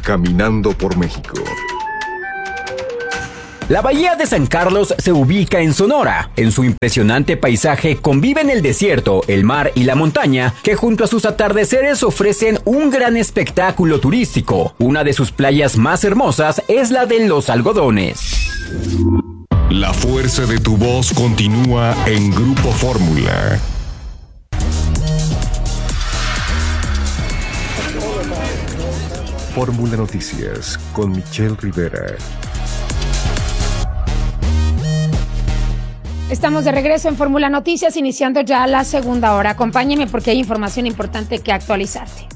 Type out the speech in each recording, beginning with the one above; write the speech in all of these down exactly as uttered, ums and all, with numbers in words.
Caminando por México. La bahía de San Carlos se ubica en Sonora. En su impresionante paisaje conviven el desierto, el mar y la montaña, que junto a sus atardeceres ofrecen un gran espectáculo turístico. Una de sus playas más hermosas es la de Los Algodones. La fuerza de tu voz continúa en Grupo Fórmula. Fórmula Noticias con Michelle Rivera. Estamos de regreso en Fórmula Noticias, iniciando ya la segunda hora. Acompáñeme porque hay información importante que actualizarte.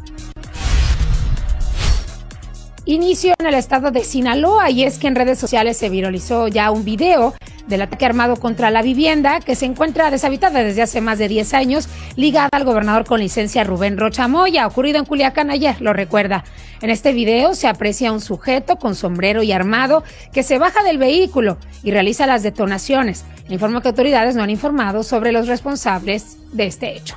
Inicio en el estado de Sinaloa, y es que en redes sociales se viralizó ya un video del ataque armado contra la vivienda que se encuentra deshabitada desde hace más de diez años, ligada al gobernador con licencia Rubén Rocha Moya, ocurrido en Culiacán ayer, lo recuerda. En este video se aprecia un sujeto con sombrero y armado que se baja del vehículo y realiza las detonaciones. Informa que autoridades no han informado sobre los responsables de este hecho.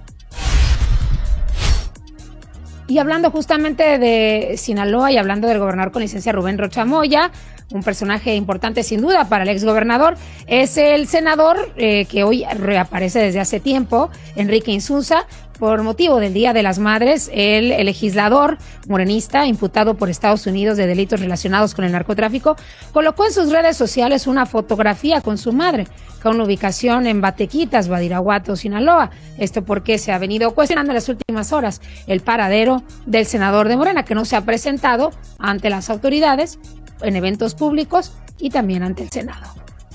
Y hablando justamente de Sinaloa y hablando del gobernador con licencia Rubén Rocha Moya, un personaje importante sin duda para el exgobernador, es el senador eh, que hoy reaparece desde hace tiempo, Enrique Insunza, por motivo del Día de las Madres. El, el legislador morenista, imputado por Estados Unidos de delitos relacionados con el narcotráfico, colocó en sus redes sociales una fotografía con su madre, con una ubicación en Batequitas, Badiraguato, Sinaloa. Esto porque se ha venido cuestionando en las últimas horas el paradero del senador de Morena, que no se ha presentado ante las autoridades en eventos públicos y también ante el Senado.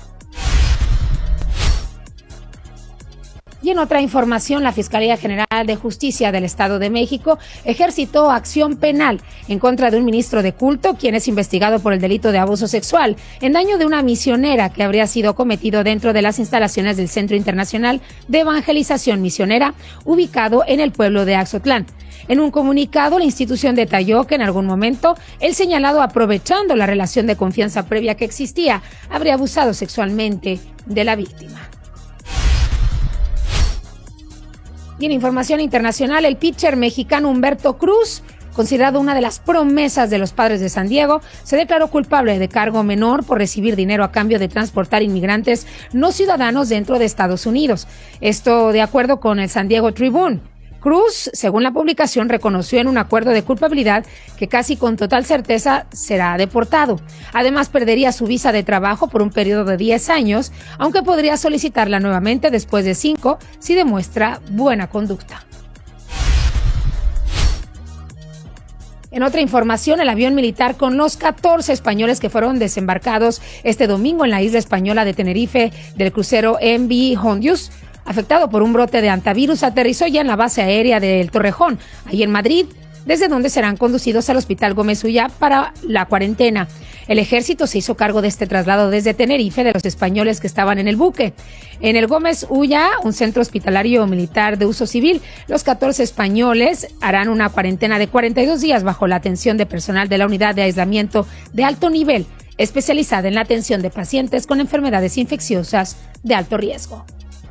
Y en otra información, la Fiscalía General de Justicia del Estado de México ejercitó acción penal en contra de un ministro de culto, quien es investigado por el delito de abuso sexual en daño de una misionera que habría sido cometido dentro de las instalaciones del Centro Internacional de Evangelización Misionera, ubicado en el pueblo de Axotlán. En un comunicado, la institución detalló que en algún momento el señalado, aprovechando la relación de confianza previa que existía, habría abusado sexualmente de la víctima. Y en información internacional, el pitcher mexicano Humberto Cruz, considerado una de las promesas de los Padres de San Diego, se declaró culpable de cargo menor por recibir dinero a cambio de transportar inmigrantes no ciudadanos dentro de Estados Unidos. Esto de acuerdo con el San Diego Tribune. Cruz, según la publicación, reconoció en un acuerdo de culpabilidad que casi con total certeza será deportado. Además, perdería su visa de trabajo por un periodo de diez años, aunque podría solicitarla nuevamente después de cinco si demuestra buena conducta. En otra información, el avión militar con los catorce españoles que fueron desembarcados este domingo en la isla española de Tenerife del crucero M V Hondius, afectado por un brote de antivirus, aterrizó ya en la base aérea del Torrejón, ahí en Madrid, desde donde serán conducidos al Hospital Gómez Ulla para la cuarentena. El ejército se hizo cargo de este traslado desde Tenerife de los españoles que estaban en el buque. En el Gómez Ulla, un centro hospitalario militar de uso civil, los catorce españoles harán una cuarentena de cuarenta y dos días bajo la atención de personal de la unidad de aislamiento de alto nivel, especializada en la atención de pacientes con enfermedades infecciosas de alto riesgo.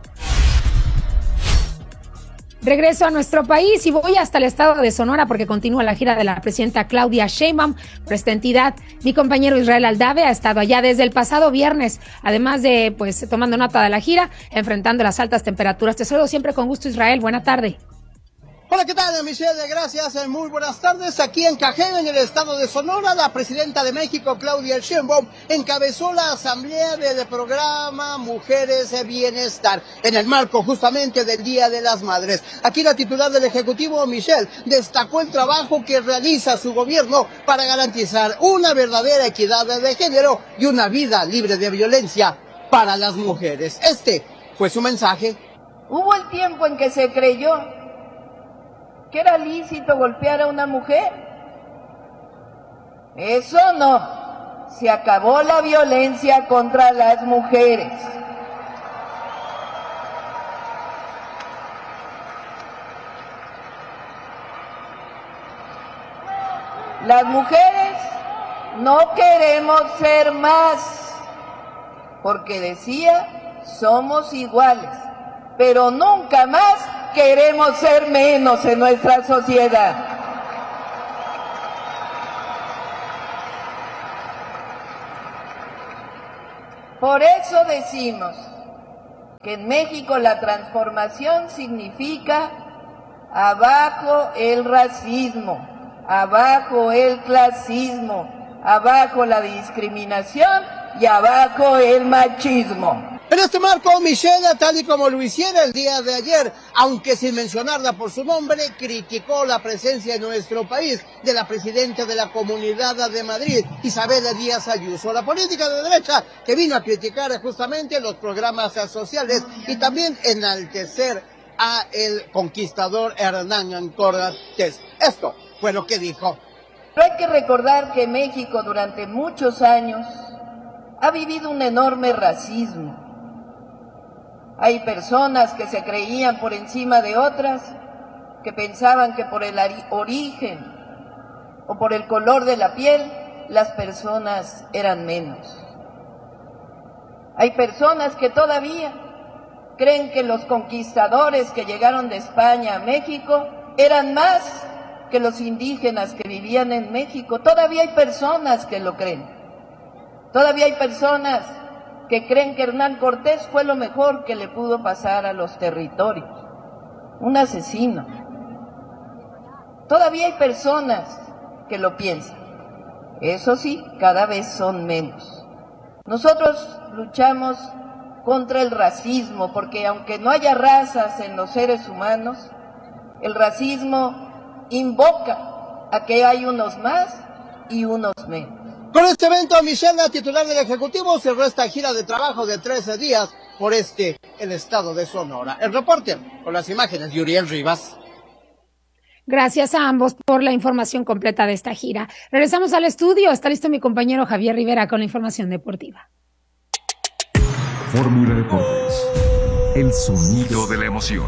Regreso a nuestro país y voy hasta el estado de Sonora porque continúa la gira de la presidenta Claudia Sheinbaum por esta entidad. Mi compañero Israel Aldave ha estado allá desde el pasado viernes, además de, pues, tomando nota de la gira, enfrentando las altas temperaturas. Te saludo siempre con gusto, Israel. Buena tarde. Hola, ¿qué tal, Michelle? Gracias, muy buenas tardes. Aquí en Cajeme, en el estado de Sonora, la presidenta de México, Claudia Sheinbaum, encabezó la asamblea del programa Mujeres de Bienestar, en el marco justamente del Día de las Madres. Aquí la titular del Ejecutivo, Michelle, destacó el trabajo que realiza su gobierno para garantizar una verdadera equidad de género y una vida libre de violencia para las mujeres. Este fue su mensaje. Hubo el tiempo en que se creyó que era lícito golpear a una mujer. Eso no. Se acabó la violencia contra las mujeres. Las mujeres no queremos ser más, porque decía, somos iguales, pero nunca más queremos ser menos en nuestra sociedad. Por eso decimos que en México la transformación significa abajo el racismo, abajo el clasismo, abajo la discriminación y abajo el machismo. En este marco, Michelle, tal y como lo hiciera el día de ayer, aunque sin mencionarla por su nombre, criticó la presencia en nuestro país de la presidenta de la Comunidad de Madrid, Isabel Díaz Ayuso, la política de derecha que vino a criticar justamente los programas sociales y también enaltecer a el conquistador Hernán Cortés. Esto fue lo que dijo. Pero hay que recordar que México durante muchos años ha vivido un enorme racismo. Hay personas que se creían por encima de otras, que pensaban que por el origen o por el color de la piel, las personas eran menos. Hay personas que todavía creen que los conquistadores que llegaron de España a México eran más que los indígenas que vivían en México. Todavía hay personas que lo creen. Todavía hay personas que creen que Hernán Cortés fue lo mejor que le pudo pasar a los territorios. Un asesino. Todavía hay personas que lo piensan. Eso sí, cada vez son menos. Nosotros luchamos contra el racismo, porque aunque no haya razas en los seres humanos, el racismo invoca a que hay unos más y unos menos. Con este evento, Michelle, la titular del Ejecutivo, cerró esta gira de trabajo de trece días por este, el estado de Sonora. El reporte con las imágenes de Uriel Rivas. Gracias a ambos por la información completa de esta gira. Regresamos al estudio. Está listo mi compañero Javier Rivera con la información deportiva. Fórmula Deportes. El sonido de la emoción.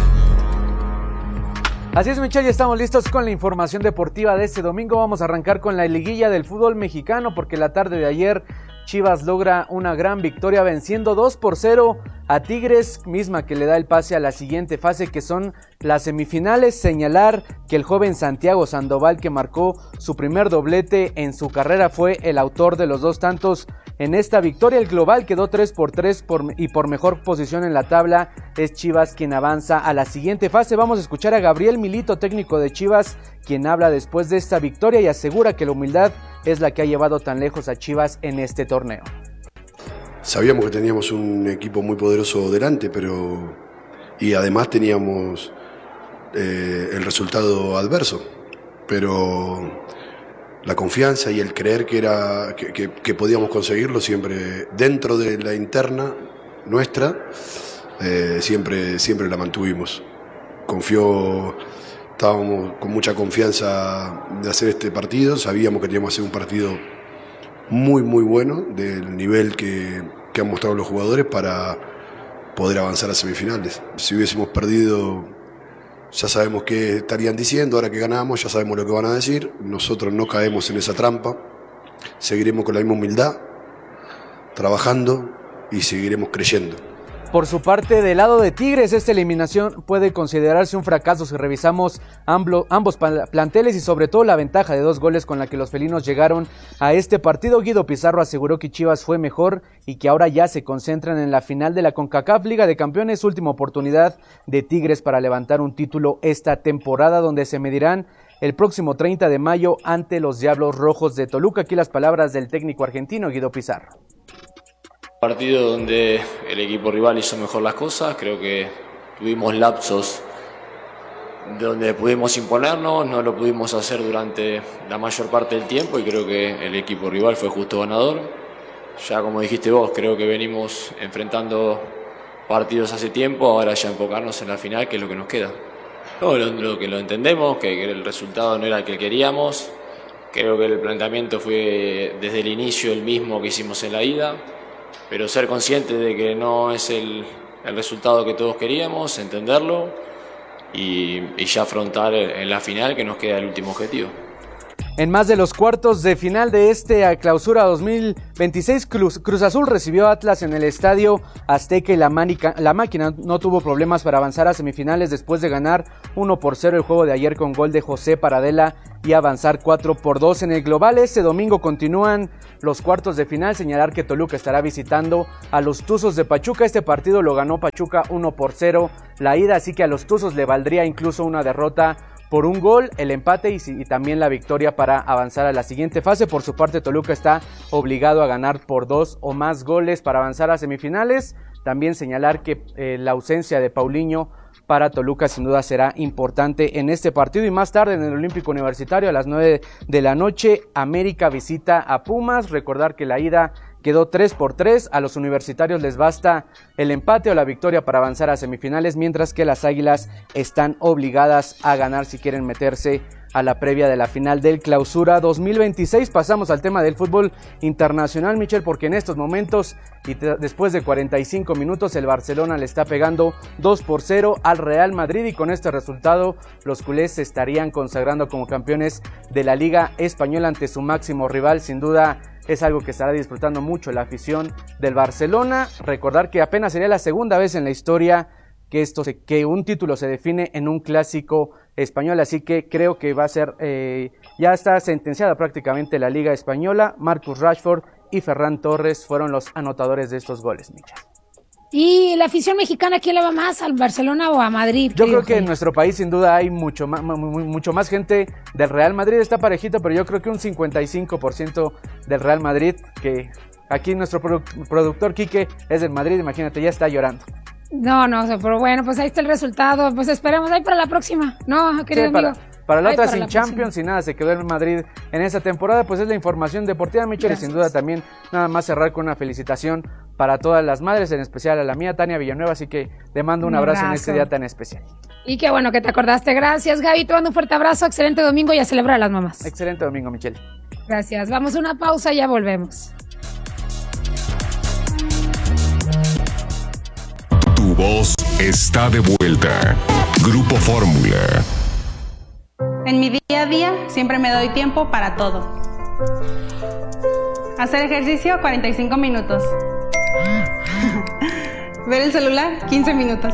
Así es, Michelle, ya estamos listos con la información deportiva de este domingo. Vamos a arrancar con la liguilla del fútbol mexicano, porque la tarde de ayer Chivas logra una gran victoria venciendo dos por cero a Tigres, misma que le da el pase a la siguiente fase, que son las semifinales. Señalar que el joven Santiago Sandoval, que marcó su primer doblete en su carrera, fue el autor de los dos tantos en esta victoria. El global quedó tres por tres por, y por mejor posición en la tabla es Chivas quien avanza a la siguiente fase. Vamos a escuchar a Gabriel Milito, técnico de Chivas, quien habla después de esta victoria y asegura que la humildad es la que ha llevado tan lejos a Chivas en este torneo. Sabíamos que teníamos un equipo muy poderoso delante, pero y además teníamos eh, el resultado adverso, pero la confianza y el creer que era que, que, que podíamos conseguirlo siempre dentro de la interna nuestra, eh, siempre siempre la mantuvimos. Confió, estábamos con mucha confianza de hacer este partido, sabíamos que teníamos que hacer un partido muy muy bueno del nivel que, que han mostrado los jugadores para poder avanzar a semifinales. Si hubiésemos perdido, ya sabemos qué estarían diciendo, ahora que ganamos ya sabemos lo que van a decir. Nosotros no caemos en esa trampa, seguiremos con la misma humildad, trabajando y seguiremos creyendo. Por su parte, del lado de Tigres, esta eliminación puede considerarse un fracaso si revisamos ambos, ambos planteles y sobre todo la ventaja de dos goles con la que los felinos llegaron a este partido. Guido Pizarro aseguró que Chivas fue mejor y que ahora ya se concentran en la final de la CONCACAF Liga de Campeones, última oportunidad de Tigres para levantar un título esta temporada, donde se medirán el próximo treinta de mayo ante los Diablos Rojos de Toluca. Aquí las palabras del técnico argentino Guido Pizarro. Partido donde el equipo rival hizo mejor las cosas, creo que tuvimos lapsos donde pudimos imponernos, no lo pudimos hacer durante la mayor parte del tiempo y creo que el equipo rival fue justo ganador. Ya como dijiste vos, creo que venimos enfrentando partidos hace tiempo, ahora ya enfocarnos en la final, que es lo que nos queda. No, lo, lo que lo entendemos, que, que el resultado no era el que queríamos, creo que el planteamiento fue desde el inicio el mismo que hicimos en la ida, pero ser consciente de que no es el, el resultado que todos queríamos, entenderlo y, y ya afrontar en la final, que nos queda el último objetivo. En más de los cuartos de final de este Clausura dos mil veintiséis, Cruz, Cruz Azul recibió a Atlas en el Estadio Azteca y la, manica, la máquina no tuvo problemas para avanzar a semifinales después de ganar uno por cero el juego de ayer con gol de José Paradela y avanzar cuatro por dos en el global. Este domingo continúan los cuartos de final. Señalar que Toluca estará visitando a los Tuzos de Pachuca. Este partido lo ganó Pachuca uno por cero la ida, así que a los Tuzos le valdría incluso una derrota por un gol, el empate y, y también la victoria para avanzar a la siguiente fase. Por su parte, Toluca está obligado a ganar por dos o más goles para avanzar a semifinales. También señalar que eh, la ausencia de Paulinho para Toluca sin duda será importante en este partido. Y más tarde en el Olímpico Universitario a las nueve de la noche, América visita a Pumas. Recordar que la ida quedó tres por tres, a los universitarios les basta el empate o la victoria para avanzar a semifinales, mientras que las Águilas están obligadas a ganar si quieren meterse a la previa de la final del Clausura dos mil veintiséis. Pasamos al tema del fútbol internacional, Michel, porque en estos momentos y t- después de cuarenta y cinco minutos el Barcelona le está pegando dos por cero al Real Madrid y con este resultado los culés se estarían consagrando como campeones de la Liga Española ante su máximo rival. Sin duda es algo que estará disfrutando mucho la afición del Barcelona. Recordar que apenas sería la segunda vez en la historia que esto se, que un título se define en un clásico español, así que creo que va a ser, eh, ya está sentenciada prácticamente la Liga Española. Marcus Rashford y Ferran Torres fueron los anotadores de estos goles, Micha. ¿Y la afición mexicana quién le va más, al Barcelona o a Madrid? Yo creo que en nuestro país sin duda hay mucho más, mucho más gente del Real Madrid, está parejito, pero yo creo que un cincuenta y cinco por ciento del Real Madrid, que aquí nuestro produ- productor Quique es del Madrid, imagínate, ya está llorando. No, no, pero bueno, pues ahí está el resultado, pues esperemos ahí para la próxima, ¿no, querido sí, para, amigo? Para la Ay, otra para sin la Champions y nada, se quedó en Madrid en esta temporada, pues es la información deportiva, Michel, y sin duda también nada más cerrar con una felicitación para todas las madres, en especial a la mía, Tania Villanueva, así que le mando un, un abrazo, abrazo en este día tan especial. Y qué bueno que te acordaste, gracias Gaby, te mando un fuerte abrazo, excelente domingo y a celebrar a las mamás. Excelente domingo, Michelle. Gracias, vamos a una pausa y ya volvemos. Tu voz está de vuelta. Grupo Fórmula. En mi día a día siempre me doy tiempo para todo. Hacer ejercicio cuarenta y cinco minutos. Ver el celular quince minutos.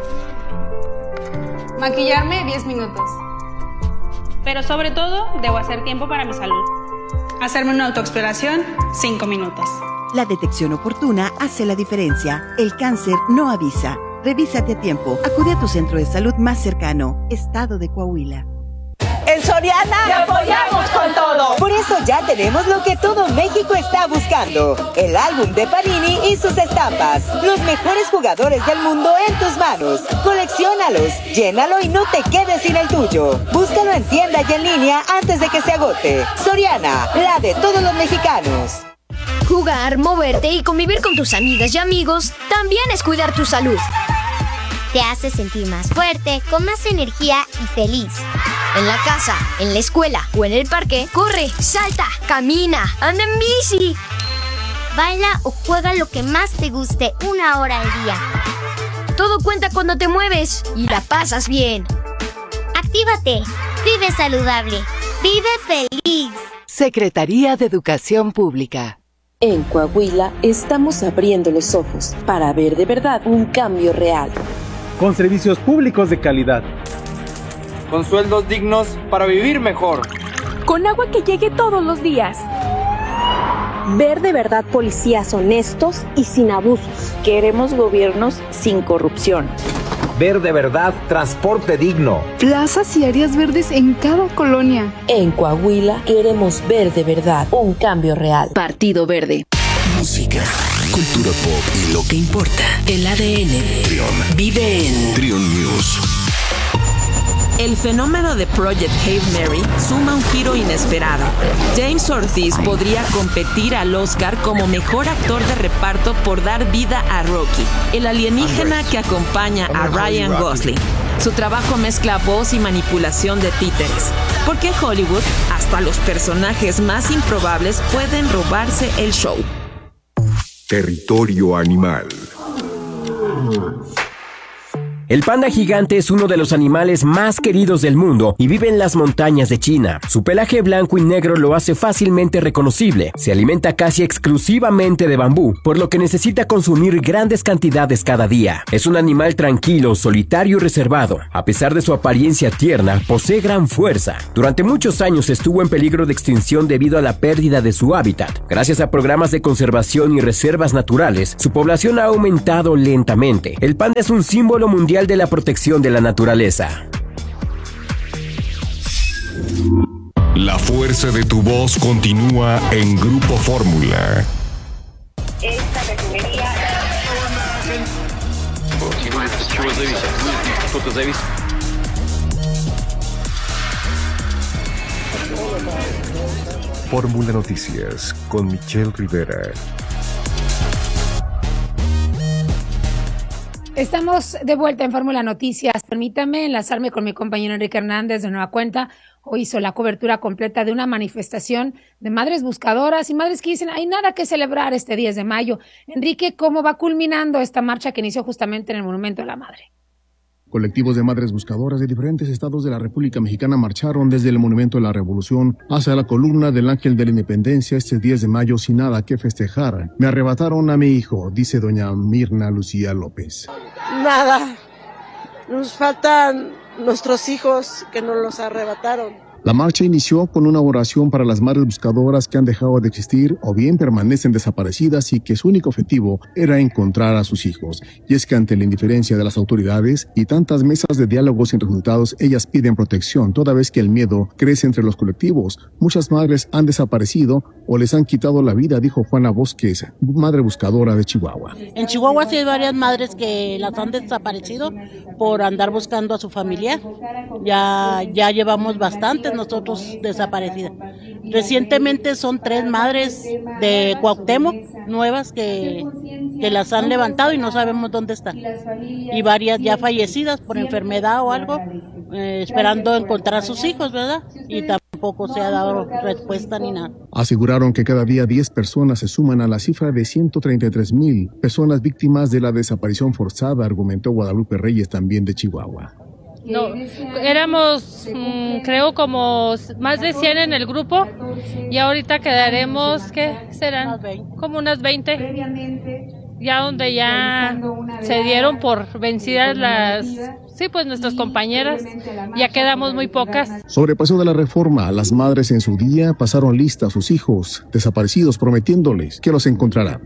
Maquillarme diez minutos. Pero sobre todo debo hacer tiempo para mi salud. Hacerme una autoexploración cinco minutos. La detección oportuna hace la diferencia. El cáncer no avisa. Revísate a tiempo. Acude a tu centro de salud más cercano. Estado de Coahuila. En Soriana ¡te apoyamos con todo! Por eso ya tenemos lo que todo México está buscando. El álbum de Panini y sus estampas. Los mejores jugadores del mundo en tus manos. Colecciónalos, llénalo y no te quedes sin el tuyo. Búscalo en tienda y en línea antes de que se agote. Soriana, la de todos los mexicanos. Jugar, moverte y convivir con tus amigas y amigos también es cuidar tu salud. Te hace sentir más fuerte, con más energía y feliz. En la casa, en la escuela o en el parque, corre, salta, camina, anda en bici. Baila o juega lo que más te guste una hora al día. Todo cuenta cuando te mueves y la pasas bien. Actívate, vive saludable, vive feliz. Secretaría de Educación Pública. En Coahuila estamos abriendo los ojos para ver de verdad un cambio real. Con servicios públicos de calidad. Con sueldos dignos para vivir mejor. Con agua que llegue todos los días. Ver de verdad policías honestos y sin abusos. Queremos gobiernos sin corrupción. Ver de verdad transporte digno. Plazas y áreas verdes en cada colonia. En Coahuila queremos ver de verdad un cambio real. Partido Verde. Música, cultura pop y lo que importa. El A D N. Trión. Vive en Trión News. El fenómeno de Project Hail Mary suma un giro inesperado. James Ortiz podría competir al Oscar como mejor actor de reparto por dar vida a Rocky, el alienígena que acompaña a Ryan Gosling. Su trabajo mezcla voz y manipulación de títeres, porque en Hollywood hasta los personajes más improbables pueden robarse el show. Territorio Animal. El panda gigante es uno de los animales más queridos del mundo y vive en las montañas de China. Su pelaje blanco y negro lo hace fácilmente reconocible. Se alimenta casi exclusivamente de bambú, por lo que necesita consumir grandes cantidades cada día. Es un animal tranquilo, solitario y reservado. A pesar de su apariencia tierna, posee gran fuerza. Durante muchos años estuvo en peligro de extinción debido a la pérdida de su hábitat. Gracias a programas de conservación y reservas naturales, su población ha aumentado lentamente. El panda es un símbolo mundial de la protección de la naturaleza. La fuerza de tu voz continúa en Grupo Fórmula. Esta refinería... Fórmula Noticias con Michelle Rivera. Estamos de vuelta en Fórmula Noticias. Permítame enlazarme con mi compañero Enrique Hernández de Nueva Cuenta. Hoy hizo la cobertura completa de una manifestación de madres buscadoras y madres que dicen hay nada que celebrar este diez de mayo. Enrique, ¿cómo va culminando esta marcha que inició justamente en el Monumento a la Madre? Colectivos de madres buscadoras de diferentes estados de la República Mexicana marcharon desde el Monumento de la Revolución hacia la columna del Ángel de la Independencia este diez de mayo sin nada que festejar. Me arrebataron a mi hijo, dice doña Mirna Lucía López. Nada, nos faltan nuestros hijos que nos los arrebataron. La marcha inició con una oración para las madres buscadoras que han dejado de existir o bien permanecen desaparecidas y que su único objetivo era encontrar a sus hijos. Y es que ante la indiferencia de las autoridades y tantas mesas de diálogos sin resultados, ellas piden protección, toda vez que el miedo crece entre los colectivos. Muchas madres han desaparecido o les han quitado la vida, dijo Juana Bosques, madre buscadora de Chihuahua. En Chihuahua sí hay varias madres que las han desaparecido por andar buscando a su familiar. Ya, ya llevamos bastantes nosotros desaparecidas. Recientemente son tres madres de Cuauhtémoc nuevas que, que las han levantado y no sabemos dónde están. Y varias ya fallecidas por enfermedad o algo, eh, esperando encontrar a sus hijos, ¿verdad? Y tampoco se ha dado respuesta ni nada. Aseguraron que cada día diez personas se suman a la cifra de ciento treinta y tres mil personas víctimas de la desaparición forzada, argumentó Guadalupe Reyes, también de Chihuahua. No, éramos mmm, creo como más de cien en el grupo y ahorita quedaremos, ¿qué serán? Como unas veinte, ya donde ya se dieron por vencidas las, sí, pues nuestras compañeras, ya quedamos muy pocas. Sobre el paso de la reforma, las madres en su día pasaron lista a sus hijos desaparecidos, prometiéndoles que los encontrarán.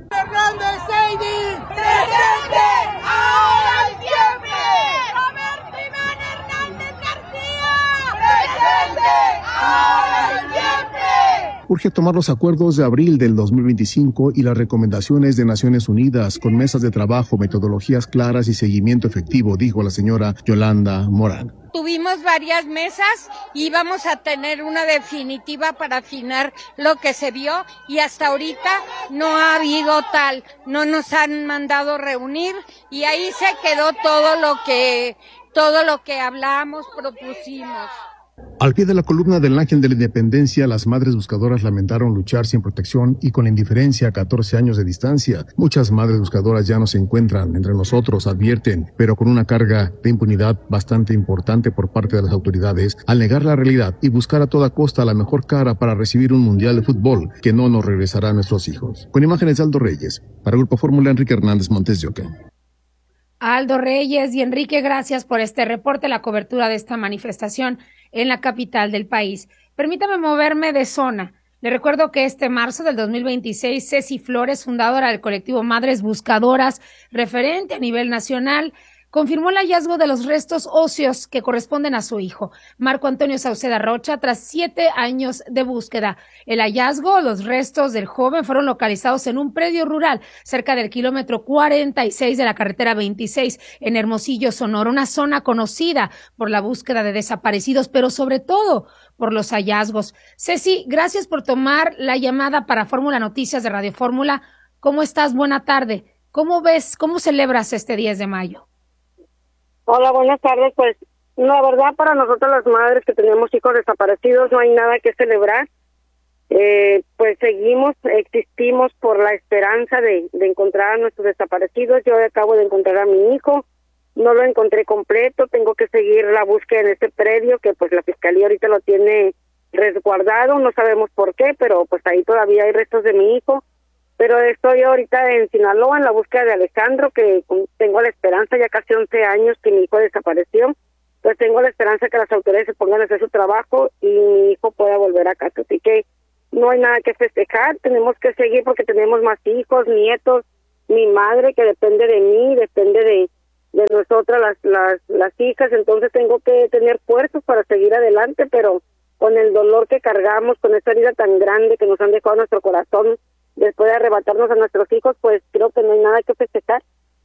Urge tomar los acuerdos de abril del dos mil veinticinco y las recomendaciones de Naciones Unidas con mesas de trabajo, metodologías claras y seguimiento efectivo, dijo la señora Yolanda Morán. Tuvimos varias mesas y vamos a tener una definitiva para afinar lo que se vio y hasta ahorita no ha habido tal, no nos han mandado reunir y ahí se quedó todo lo que, todo lo que hablamos, propusimos. Al pie de la columna del Ángel de la Independencia, las madres buscadoras lamentaron luchar sin protección y con indiferencia a catorce años de distancia. Muchas madres buscadoras ya no se encuentran entre nosotros, advierten, pero con una carga de impunidad bastante importante por parte de las autoridades al negar la realidad y buscar a toda costa la mejor cara para recibir un mundial de fútbol que no nos regresará a nuestros hijos. Con imágenes de Aldo Reyes, para Grupo Fórmula, Enrique Hernández Montes de Oca. Aldo Reyes y Enrique, gracias por este reporte, la cobertura de esta manifestación en la capital del país. Permítame moverme de zona. Le recuerdo que este marzo del dos mil veintiséis, Ceci Flores, fundadora del colectivo Madres Buscadoras, referente a nivel nacional, confirmó el hallazgo de los restos óseos que corresponden a su hijo, Marco Antonio Sauceda Rocha, tras siete años de búsqueda. El hallazgo, los restos del joven fueron localizados en un predio rural cerca del kilómetro cuarenta y seis de la carretera veintiséis en Hermosillo, Sonora, una zona conocida por la búsqueda de desaparecidos, pero sobre todo por los hallazgos. Ceci, gracias por tomar la llamada para Fórmula Noticias de Radio Fórmula. ¿Cómo estás? Buena tarde. ¿Cómo ves, cómo celebras este diez de mayo? Hola, buenas tardes. Pues la verdad, para nosotros las madres que tenemos hijos desaparecidos no hay nada que celebrar. Eh, pues seguimos, existimos por la esperanza de, de encontrar a nuestros desaparecidos. Yo acabo de encontrar a mi hijo, no lo encontré completo, tengo que seguir la búsqueda en ese predio que pues la fiscalía ahorita lo tiene resguardado, no sabemos por qué, pero pues ahí todavía hay restos de mi hijo. Pero estoy ahorita en Sinaloa en la búsqueda de Alejandro, que tengo la esperanza, ya casi once años que mi hijo desapareció, pues tengo la esperanza que las autoridades se pongan a hacer su trabajo y mi hijo pueda volver a casa. Así que no hay nada que festejar, tenemos que seguir porque tenemos más hijos, nietos, mi madre que depende de mí, depende de, de nosotras las, las, las hijas, entonces tengo que tener fuerzas para seguir adelante, pero con el dolor que cargamos, con esa herida tan grande que nos han dejado en nuestro corazón, después de arrebatarnos a nuestros hijos, pues creo que no hay nada que festejar.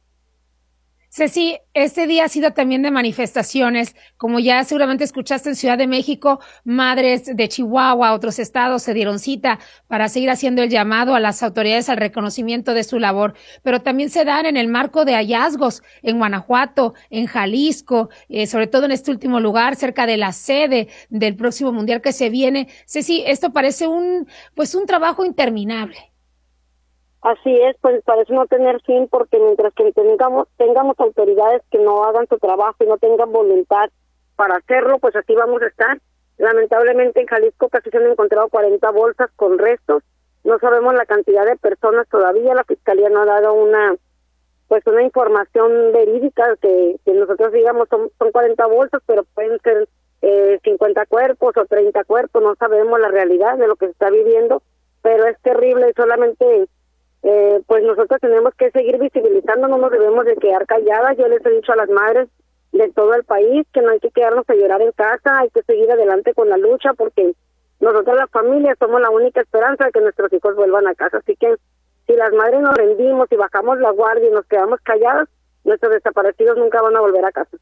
Ceci, este día ha sido también de manifestaciones, como ya seguramente escuchaste en Ciudad de México, madres de Chihuahua, otros estados se dieron cita para seguir haciendo el llamado a las autoridades al reconocimiento de su labor, pero también se dan en el marco de hallazgos en Guanajuato, en Jalisco, eh, sobre todo en este último lugar, cerca de la sede del próximo mundial que se viene. Ceci, esto parece un, pues un trabajo interminable. Así es, pues parece no tener fin, porque mientras que tengamos tengamos autoridades que no hagan su trabajo y no tengan voluntad para hacerlo, pues así vamos a estar. Lamentablemente en Jalisco casi se han encontrado cuarenta bolsas con restos, no sabemos la cantidad de personas todavía, la Fiscalía no ha dado una pues una información verídica que, que nosotros digamos son, son cuarenta bolsas, pero pueden ser eh, cincuenta cuerpos o treinta cuerpos, no sabemos la realidad de lo que se está viviendo, pero es terrible y solamente... Eh, pues nosotros tenemos que seguir visibilizando, no nos debemos de quedar calladas. Yo les he dicho a las madres de todo el país que no hay que quedarnos a llorar en casa, hay que seguir adelante con la lucha, porque nosotros las familias somos la única esperanza de que nuestros hijos vuelvan a casa. Así que si las madres nos rendimos y bajamos la guardia y nos quedamos calladas, nuestros desaparecidos nunca van a volver a casa.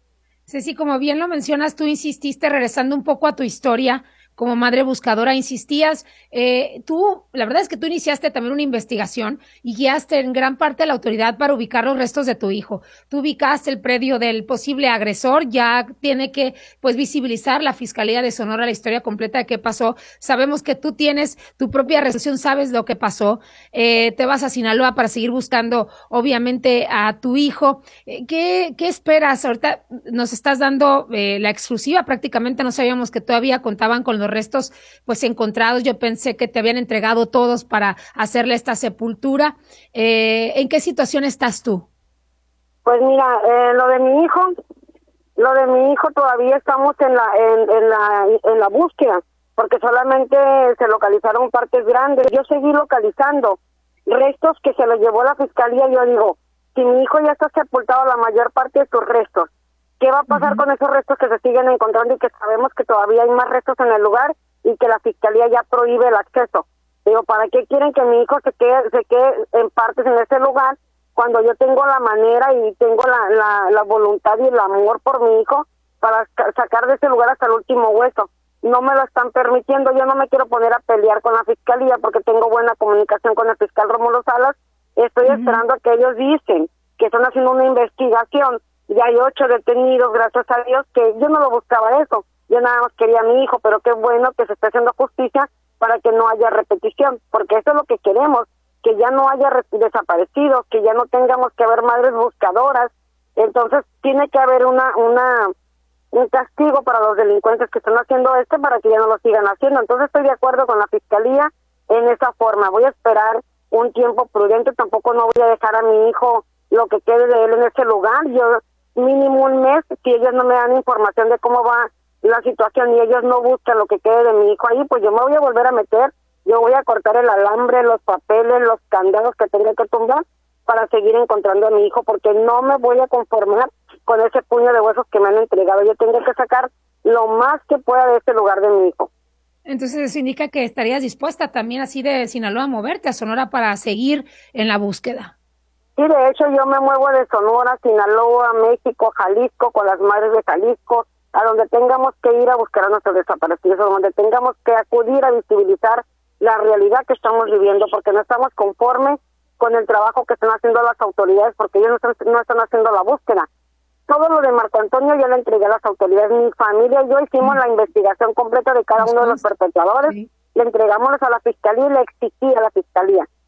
Ceci, como bien lo mencionas, tú insististe, regresando un poco a tu historia, como madre buscadora, insistías, eh, tú, la verdad es que tú iniciaste también una investigación y guiaste en gran parte a la autoridad para ubicar los restos de tu hijo. Tú ubicaste el predio del posible agresor, ya tiene que, pues, visibilizar la Fiscalía de Sonora la historia completa de qué pasó. Sabemos que tú tienes tu propia resolución, sabes lo que pasó, eh, te vas a Sinaloa para seguir buscando, obviamente, a tu hijo. Eh, ¿qué, qué esperas? Ahorita nos estás dando eh, la exclusiva, prácticamente no sabíamos que todavía contaban con los restos pues encontrados. Yo pensé que te habían entregado todos para hacerle esta sepultura. Eh, ¿en qué situación estás tú? Pues mira, eh, lo de mi hijo, lo de mi hijo todavía estamos en la en, en la en la búsqueda, porque solamente se localizaron partes grandes. Yo seguí localizando restos que se los llevó la Fiscalía. Yo digo, si mi hijo ya está sepultado la mayor parte de sus restos, ¿qué va a pasar uh-huh. con esos restos que se siguen encontrando y que sabemos que todavía hay más restos en el lugar y que la Fiscalía ya prohíbe el acceso? Digo, ¿para qué quieren que mi hijo se quede, se quede en partes en ese lugar cuando yo tengo la manera y tengo la, la, la voluntad y el amor por mi hijo para sacar de ese lugar hasta el último hueso? No me lo están permitiendo. Yo no me quiero poner a pelear con la Fiscalía porque tengo buena comunicación con el fiscal Rómulo Salas. Estoy uh-huh. esperando a que ellos dicen que están haciendo una investigación. Ya hay ocho detenidos, gracias a Dios, que yo no lo buscaba eso. Yo nada más quería a mi hijo, pero qué bueno que se esté haciendo justicia para que no haya repetición, porque eso es lo que queremos, que ya no haya desaparecidos, que ya no tengamos que haber madres buscadoras. Entonces tiene que haber una una un castigo para los delincuentes que están haciendo esto para que ya no lo sigan haciendo. Entonces estoy de acuerdo con la Fiscalía en esa forma. Voy a esperar un tiempo prudente, tampoco no voy a dejar a mi hijo lo que quede de él en ese lugar. Yo mínimo un mes, si ellos no me dan información de cómo va la situación y ellos no buscan lo que quede de mi hijo ahí, pues yo me voy a volver a meter, yo voy a cortar el alambre, los papeles, los candados que tenga que tumbar para seguir encontrando a mi hijo, porque no me voy a conformar con ese puño de huesos que me han entregado. Yo tengo que sacar lo más que pueda de este lugar de mi hijo. Entonces eso indica que estarías dispuesta también así de Sinaloa a moverte a Sonora para seguir en la búsqueda. Sí, de hecho yo me muevo de Sonora, Sinaloa, México, Jalisco, con las madres de Jalisco, a donde tengamos que ir a buscar a nuestros desaparecidos, a donde tengamos que acudir a visibilizar la realidad que estamos viviendo, porque no estamos conformes con el trabajo que están haciendo las autoridades, porque ellos no están, no están haciendo la búsqueda. Todo lo de Marco Antonio ya lo entregué a las autoridades. Mi familia y yo hicimos la investigación completa de cada uno de los perpetradores, sí. Le entregamos a la Fiscalía y le exigí a la Fiscalía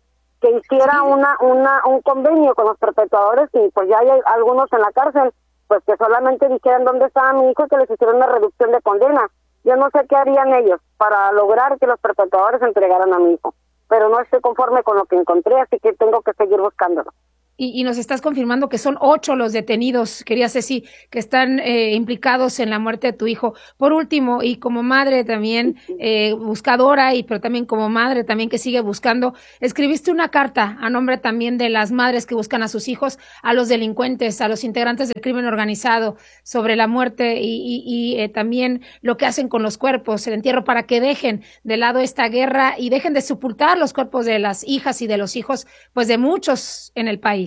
que hiciera una, una, un convenio con los perpetuadores y pues ya hay algunos en la cárcel, pues que solamente dijeran dónde estaba mi hijo y que les hicieran una reducción de condena. Yo no sé qué harían ellos para lograr que los perpetuadores entregaran a mi hijo, pero no estoy conforme con lo que encontré, así que tengo que seguir buscándolo. Y, y nos estás confirmando que son ocho los detenidos, quería Ceci, que están eh, implicados en la muerte de tu hijo. Por último, y como madre también, eh, buscadora, y pero también como madre también que sigue buscando, escribiste una carta a nombre también de las madres que buscan a sus hijos, a los delincuentes, a los integrantes del crimen organizado, sobre la muerte y, y, y eh, también lo que hacen con los cuerpos, el entierro, para que dejen de lado esta guerra y dejen de sepultar los cuerpos de las hijas y de los hijos, pues de muchos en el país.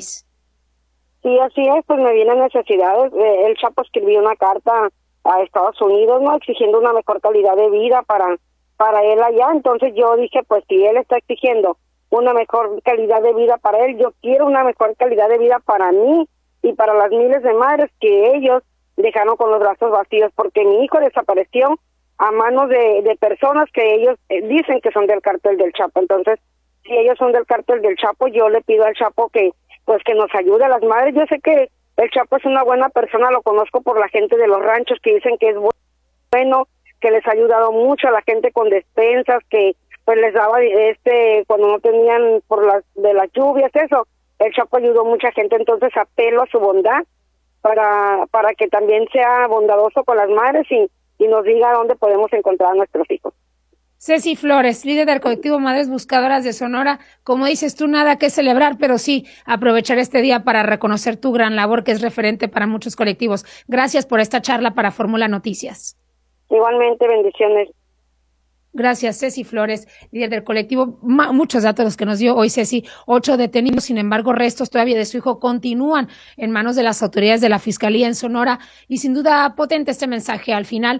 Sí, así es, pues me vienen necesidades. Eh, el Chapo escribió una carta a Estados Unidos, ¿no? Exigiendo una mejor calidad de vida para, para él allá. Entonces yo dije, pues si él está exigiendo una mejor calidad de vida para él, yo quiero una mejor calidad de vida para mí y para las miles de madres que ellos dejaron con los brazos vacíos, porque mi hijo desapareció a manos de, de personas que ellos eh, dicen que son del cártel del Chapo. Entonces, si ellos son del cártel del Chapo, yo le pido al Chapo que pues que nos ayude a las madres. Yo sé que el Chapo es una buena persona, lo conozco por la gente de los ranchos que dicen que es bueno, que les ha ayudado mucho a la gente con despensas, que pues les daba este cuando no tenían por las de las lluvias, eso. El Chapo ayudó a mucha gente, entonces apelo a su bondad para para que también sea bondadoso con las madres y, y nos diga dónde podemos encontrar a nuestros hijos. Ceci Flores, líder del colectivo Madres Buscadoras de Sonora, como dices tú, nada que celebrar, pero sí aprovechar este día para reconocer tu gran labor, que es referente para muchos colectivos. Gracias por esta charla para Fórmula Noticias. Igualmente, bendiciones. Gracias, Ceci Flores, líder del colectivo. Ma- muchos datos los que nos dio hoy Ceci. Ocho detenidos, sin embargo, restos todavía de su hijo continúan en manos de las autoridades de la Fiscalía en Sonora, y sin duda potente este mensaje al final.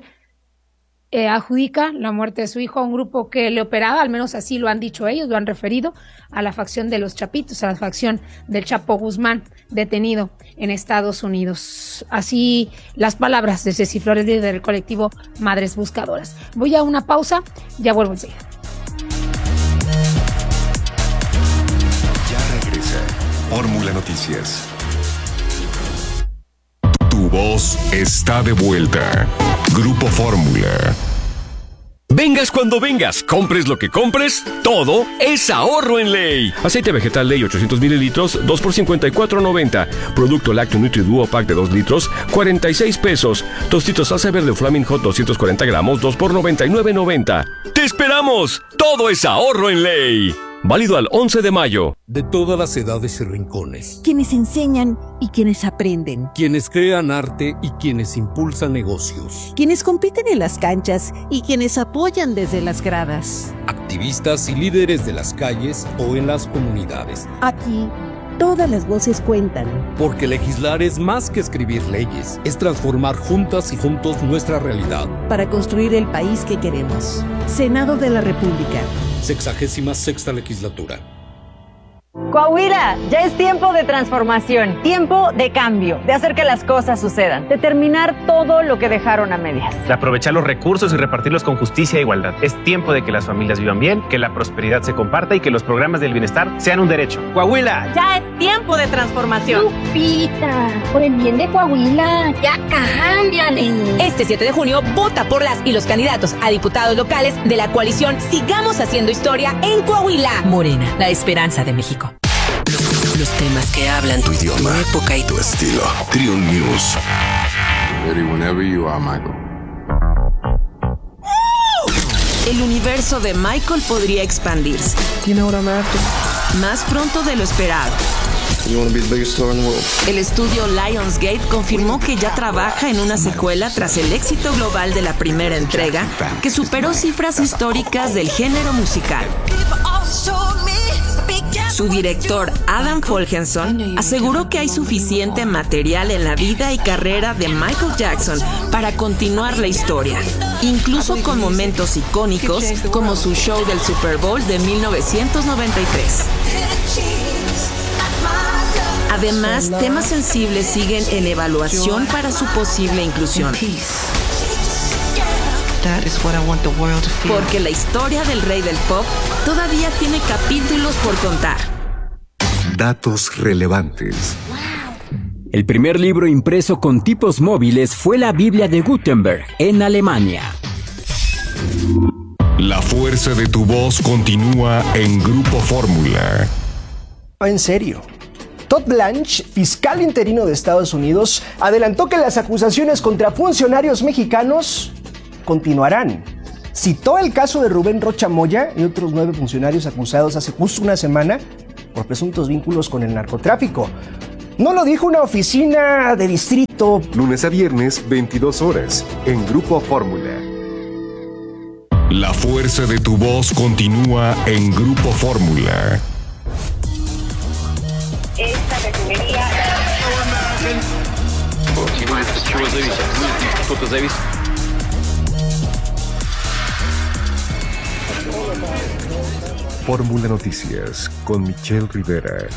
Eh, adjudica la muerte de su hijo a un grupo que le operaba, al menos así lo han dicho ellos, lo han referido a la facción de los Chapitos, a la facción del Chapo Guzmán, detenido en Estados Unidos. Así las palabras de Ceci Flores, líder del colectivo Madres Buscadoras. Voy a una pausa, ya vuelvo enseguida. Ya regresa Fórmula Noticias. Tu voz está de vuelta. Grupo Fórmula. Vengas cuando vengas, compres lo que compres, todo es ahorro en Ley. Aceite vegetal Ley ochocientos mililitros, dos por cincuenta y cuatro noventa. Producto lácteo Nutri-Duo Pack de dos litros, cuarenta y seis pesos. Tostitos salsa verde Flaming Hot doscientos cuarenta gramos, dos por noventa y nueve noventa. ¡Te esperamos! Todo es ahorro en Ley. Válido al once de mayo. De todas las edades y rincones. Quienes enseñan y quienes aprenden. Quienes crean arte y quienes impulsan negocios. Quienes compiten en las canchas y quienes apoyan desde las gradas. Activistas y líderes de las calles o en las comunidades. Aquí, todas las voces cuentan. Porque legislar es más que escribir leyes. Es transformar juntas y juntos nuestra realidad. Para construir el país que queremos. Senado de la República. Sexagésima sexta legislatura. Coahuila, ya es tiempo de transformación, tiempo de cambio, de hacer que las cosas sucedan, de terminar todo lo que dejaron a medias. De aprovechar los recursos y repartirlos con justicia e igualdad. Es tiempo de que las familias vivan bien, que la prosperidad se comparta y que los programas del bienestar sean un derecho. Coahuila. Ya es tiempo de transformación. Lupita, por el bien de Coahuila, ya cámbiale. Este siete de junio, vota por las y los candidatos a diputados locales de la coalición Sigamos Haciendo Historia en Coahuila. Morena, la esperanza de México. Los temas que hablan tu idioma, tu época y tu estilo. Triun News. Ready whenever you are, Michael. El universo de Michael podría expandirse. You know what I'm after? Más pronto de lo esperado. You want to be the biggest star in the world. El estudio Lionsgate confirmó que ya trabaja en una secuela tras el éxito global de la primera entrega, que superó cifras históricas del género musical. Su director, Adam Folgenson, aseguró que hay suficiente material en la vida y carrera de Michael Jackson para continuar la historia, incluso con momentos icónicos como su show del Super Bowl de mil novecientos noventa y tres. Además, temas sensibles siguen en evaluación para su posible inclusión. Porque la historia del rey del pop todavía tiene capítulos por contar. Datos relevantes. El primer libro impreso con tipos móviles fue la Biblia de Gutenberg en Alemania. La fuerza de tu voz continúa en Grupo Fórmula. En serio. Todd Blanche, fiscal interino de Estados Unidos, adelantó que las acusaciones contra funcionarios mexicanos continuarán. Citó el caso de Rubén Rocha Moya y otros nueve funcionarios acusados hace justo una semana por presuntos vínculos con el narcotráfico. No lo dijo una oficina de distrito. Lunes a viernes, veintidós horas, en Grupo Fórmula. La fuerza de tu voz continúa en Grupo Fórmula. Esta refinería... Fórmula Noticias con Michelle Rivera.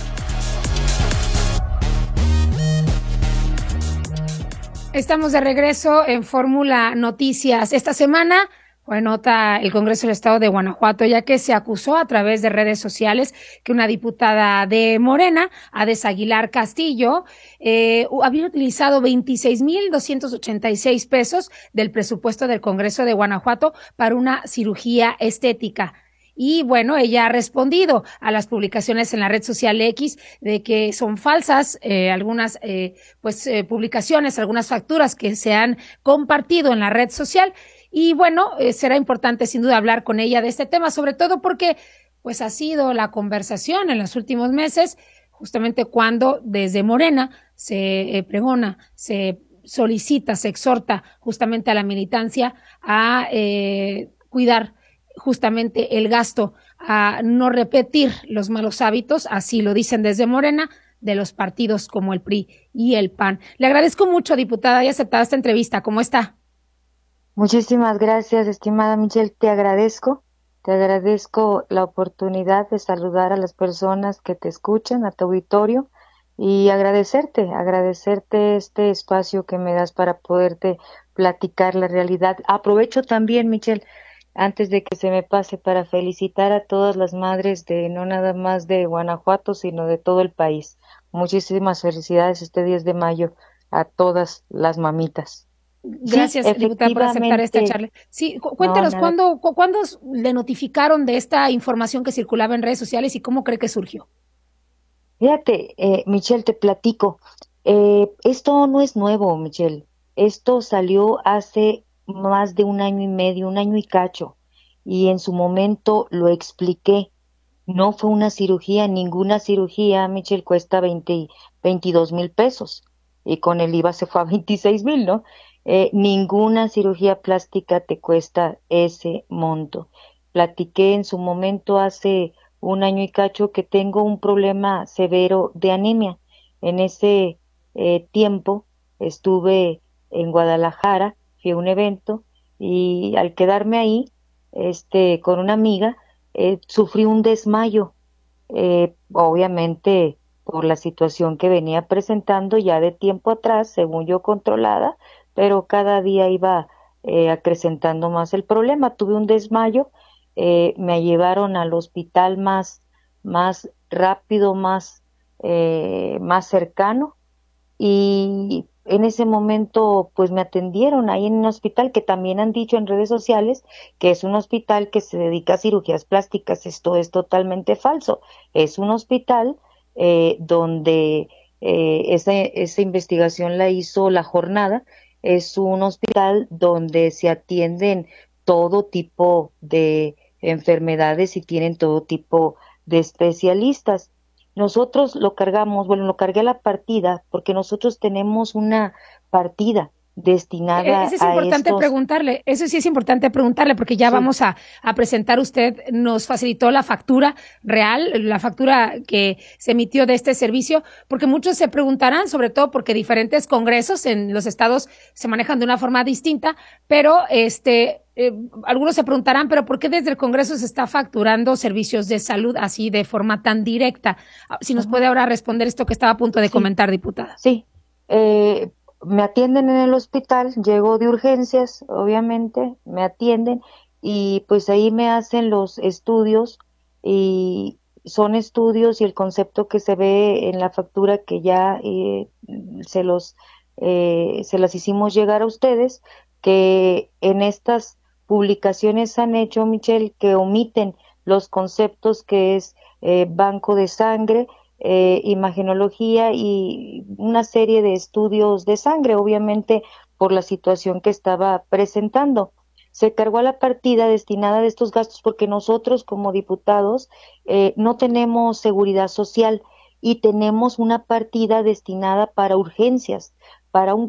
Estamos de regreso en Fórmula Noticias. Esta semana fue nota el Congreso del Estado de Guanajuato, ya que se acusó a través de redes sociales que una diputada de Morena, Ades Aguilar Castillo, eh, había utilizado veintiséis mil doscientos ochenta y seis pesos del presupuesto del Congreso de Guanajuato para una cirugía estética. Y bueno, ella ha respondido a las publicaciones en la red social X de que son falsas eh, algunas eh, pues eh, publicaciones, algunas facturas que se han compartido en la red social. Y bueno, eh, será importante sin duda hablar con ella de este tema, sobre todo porque pues ha sido la conversación en los últimos meses, justamente cuando desde Morena se eh, pregona, se solicita, se exhorta justamente a la militancia a eh, cuidar justamente el gasto, a no repetir los malos hábitos, así lo dicen desde Morena, de los partidos como el P R I y el P A N. Le agradezco mucho, diputada, y aceptada esta entrevista. ¿Cómo está? Muchísimas gracias, estimada Michelle. Te agradezco, te agradezco la oportunidad de saludar a las personas que te escuchan, a tu auditorio, y agradecerte, agradecerte este espacio que me das para poderte platicar la realidad. Aprovecho también, Michelle, antes de que se me pase, para felicitar a todas las madres de no nada más de Guanajuato, sino de todo el país. Muchísimas felicidades este diez de mayo a todas las mamitas. Gracias, sí, diputada, por aceptar esta charla. Sí, cu cuéntanos, no, ¿cuándo, cu ¿cuándo le notificaron de esta información que circulaba en redes sociales y cómo cree que surgió? Fíjate, eh, Michelle, te platico. Eh, esto no es nuevo, Michelle. Esto salió hace más de un año y medio, un año y cacho, y en su momento lo expliqué. No fue una cirugía, ninguna cirugía, Michelle, cuesta veinte, veintidós mil pesos, y con el I V A se fue a veintiséis mil, ¿no? Eh, ninguna cirugía plástica te cuesta ese monto. Platiqué en su momento hace un año y cacho que tengo un problema severo de anemia. En ese eh, tiempo estuve en Guadalajara, fui a un evento, y al quedarme ahí, este, con una amiga, eh, sufrí un desmayo, eh, obviamente por la situación que venía presentando ya de tiempo atrás, según yo controlada, pero cada día iba eh, acrecentando más el problema. Tuve un desmayo, eh, me llevaron al hospital más, más rápido, más, eh, más cercano, y en ese momento pues me atendieron ahí en un hospital que también han dicho en redes sociales que es un hospital que se dedica a cirugías plásticas. Esto es totalmente falso. Es un hospital eh, donde eh, esa, esa investigación la hizo La Jornada. Es un hospital donde se atienden todo tipo de enfermedades y tienen todo tipo de especialistas. Nosotros lo cargamos, bueno, lo cargué a la partida porque nosotros tenemos una partida destinada a Eso es importante estos... preguntarle, eso sí es importante preguntarle porque ya sí. vamos a, a presentar, usted nos facilitó la factura real, la factura que se emitió de este servicio, porque muchos se preguntarán, sobre todo porque diferentes congresos en los estados se manejan de una forma distinta, pero este... Eh, algunos se preguntarán, pero ¿por qué desde el Congreso se está facturando servicios de salud así de forma tan directa? Si nos puede ahora responder esto que estaba a punto de sí. comentar, diputada. Sí, eh, me atienden en el hospital, llego de urgencias, obviamente, me atienden y pues ahí me hacen los estudios y son estudios y el concepto que se ve en la factura que ya eh, se los eh, se las hicimos llegar a ustedes, que en estas publicaciones han hecho, Michelle, que omiten los conceptos que es eh, banco de sangre, eh, imagenología y una serie de estudios de sangre, obviamente por la situación que estaba presentando. Se cargó a la partida destinada de estos gastos porque nosotros como diputados eh, no tenemos seguridad social y tenemos una partida destinada para urgencias, para un